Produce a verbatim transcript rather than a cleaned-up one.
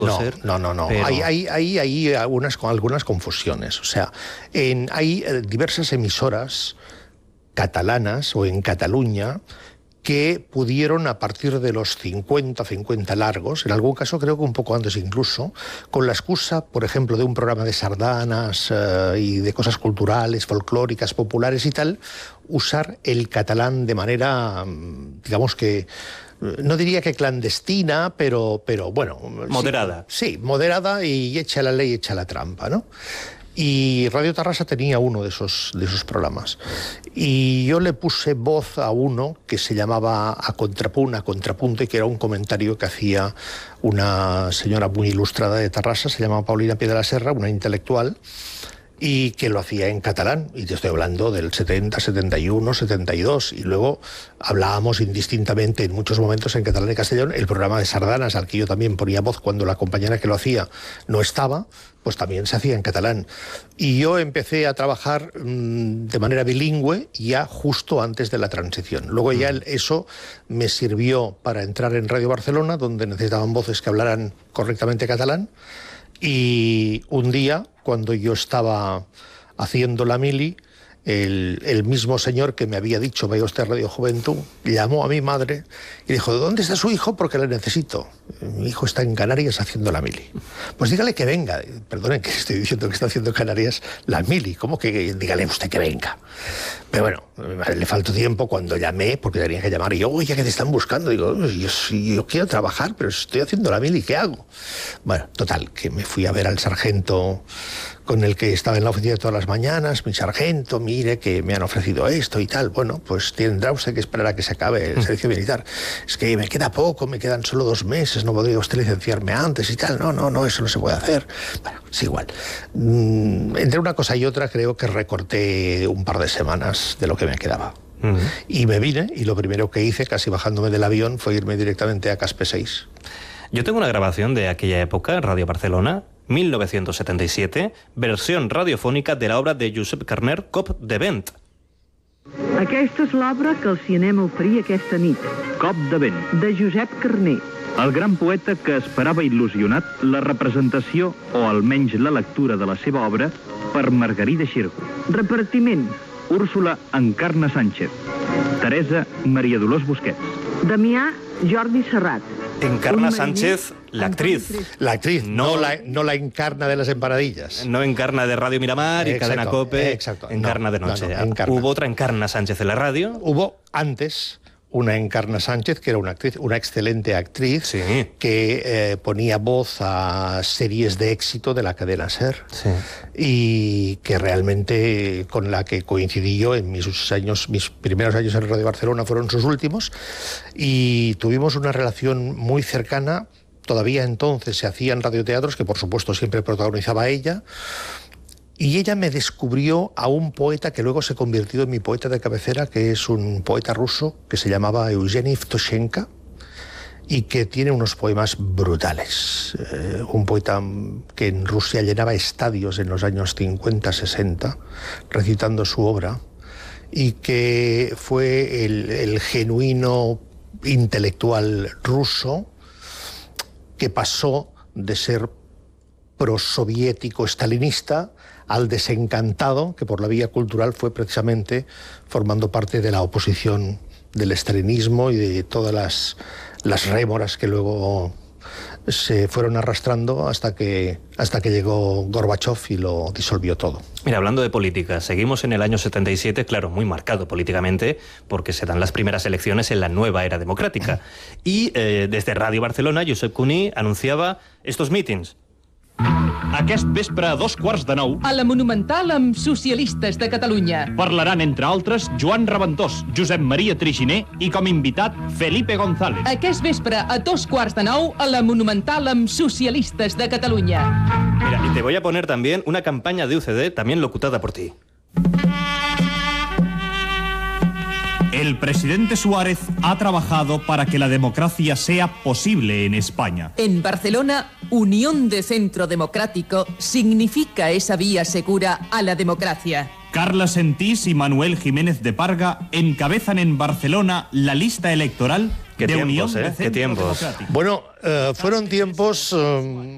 No, ser, no, no, no. Pero... Hay, hay, hay, hay algunas, algunas confusiones. O sea, en, hay diversas emisoras catalanas o en Cataluña que pudieron, a partir de los cincuenta, cincuenta largos, en algún caso creo que un poco antes incluso, con la excusa, por ejemplo, de un programa de sardanas eh, y de cosas culturales, folclóricas, populares y tal, usar el catalán de manera, digamos que, no diría que clandestina, pero, pero bueno... Moderada. Sí, sí, moderada y echa la ley, echa la trampa, ¿no? Y Radio Tarrasa tenía uno de esos, de esos programas. Y yo le puse voz a uno que se llamaba A Contrapunt, a Contrapunte, que era un comentario que hacía una señora muy ilustrada de Tarrasa, se llamaba Paulina Piedraserra, una intelectual, y que lo hacía en catalán, y te estoy hablando del setenta, setenta y uno, setenta y dos, y luego hablábamos indistintamente en muchos momentos en catalán y castellano. El programa de sardanas, al que yo también ponía voz cuando la compañera que lo hacía no estaba, pues también se hacía en catalán. Y yo empecé a trabajar mmm, de manera bilingüe ya justo antes de la transición. Luego ya el, eso me sirvió para entrar en Radio Barcelona, donde necesitaban voces que hablaran correctamente catalán. Y un día, cuando yo estaba haciendo la mili, el, el mismo señor que me había dicho, vaya usted a Radio Juventud, llamó a mi madre y dijo, ¿dónde está su hijo? Porque le necesito. Mi hijo está en Canarias haciendo la mili. Pues dígale que venga. Perdone que estoy diciendo que está haciendo en Canarias la mili. ¿Cómo que dígale usted que venga? Pero bueno, le faltó tiempo cuando llamé, porque tenía que llamar. Y yo, oye, que te están buscando. Digo, yo, yo quiero trabajar, pero estoy haciendo la mili, ¿qué hago? Bueno, total, que me fui a ver al sargento con el que estaba en la oficina todas las mañanas. Mi sargento, mire que me han ofrecido esto y tal. Bueno, pues tendrá usted que esperar a que se acabe el servicio militar. Es que me queda poco, me quedan solo dos meses, no podría usted licenciarme antes y tal. No, no, no, eso no se puede hacer. Bueno, es igual. Mm, entre una cosa y otra creo que recorté un par de semanas de lo que me quedaba. Uh-huh. Y me vine, y lo primero que hice, casi bajándome del avión, fue irme directamente a Caspe seis. Yo tengo una grabación de aquella época, Radio Barcelona, mil novecientos setenta y siete, versión radiofònica de l'obra de Josep Carner, Cop de vent. Aquesta és l'obra que el cinema oferia aquesta nit. Cop de vent. De Josep Carner. El gran poeta que esperava il·lusionat la representació, o almenys la lectura de la seva obra, per Margarida Xirgo. Repartiment. Úrsula Encarna Sánchez. Teresa Maria Dolors Busquets. Damià Jordi Serrat. Encarna Sánchez, la actriz. La actriz, no, no, la, no la Encarna de las empanadillas. No Encarna de Radio Miramar y exacto, Cadena COPE. Exacto. Encarna no, de noche. No, no, Encarna. ¿Hubo otra Encarna Sánchez en la radio? Hubo antes una Encarna Sánchez, que era una actriz, una excelente actriz, sí. que eh, ponía voz a series de éxito de la cadena SER. Sí. Y que realmente con la que coincidí yo en mis años, mis primeros años en Radio Barcelona fueron sus últimos, y tuvimos una relación muy cercana. Todavía entonces se hacían radioteatros, que por supuesto siempre protagonizaba ella, y ella me descubrió a un poeta que luego se convirtió en mi poeta de cabecera, que es un poeta ruso que se llamaba Eugeni Evtushenko, y que tiene unos poemas brutales. Eh, un poeta que en Rusia llenaba estadios en los años cincuenta, sesenta, recitando su obra, y que fue el, el genuino intelectual ruso que pasó de ser prosoviético estalinista al desencantado, que por la vía cultural fue precisamente formando parte de la oposición del estalinismo y de todas las, las rémoras que luego se fueron arrastrando hasta que, hasta que llegó Gorbachev y lo disolvió todo. Mira, hablando de política, seguimos en el año setenta y siete, claro, muy marcado políticamente, porque se dan las primeras elecciones en la nueva era democrática. Y eh, desde Radio Barcelona, Josep Cuní anunciaba estos mítings. Aquest vespre a dos quarts de nou... A la Monumental amb Socialistes de Catalunya. Parlaran, entre altres, Joan Raventós, Josep Maria Triginer i, com invitat, Felipe González. Aquest vespre a dos quarts de nou a la Monumental amb Socialistes de Catalunya. Mira, y te voy a poner también una campaña de U C D, también locutada por ti. El presidente Suárez ha trabajado para que la democracia sea posible en España. En Barcelona, Unión de Centro Democrático significa esa vía segura a la democracia. Carla Sentís y Manuel Jiménez de Parga encabezan en Barcelona la lista electoral ¿Qué de tiempos, Unión eh? de Centro ¿Qué tiempos? Democrático. Bueno, uh, fueron tiempos... Uh,